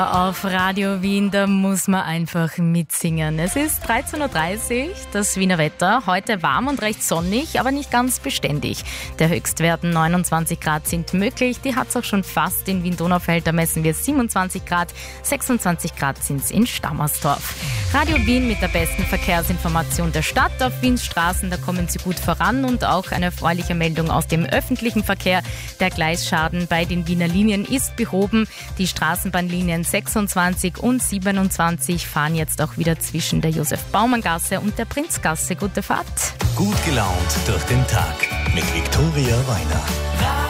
Auf Radio Wien, da muss man einfach mitsingen. Es ist 13.30 Uhr, das Wiener Wetter. Heute warm und recht sonnig, aber nicht ganz beständig. Der Höchstwerten 29 Grad sind möglich. Die hat es auch schon fast in Wien-Donaufeld. Da messen wir 27 Grad. 26 Grad sind es in Stammersdorf. Radio Wien mit der besten Verkehrsinformation der Stadt. Auf Wiens Straßen, da kommen Sie gut voran. Und auch eine erfreuliche Meldung aus dem öffentlichen Verkehr. Der Gleisschaden bei den Wiener Linien ist behoben. Die Straßenbahnlinien 26 und 27 fahren jetzt auch wieder zwischen der Josef-Baumann-Gasse und der Prinzgasse. Gute Fahrt. Gut gelaunt durch den Tag mit Viktoria Weiner.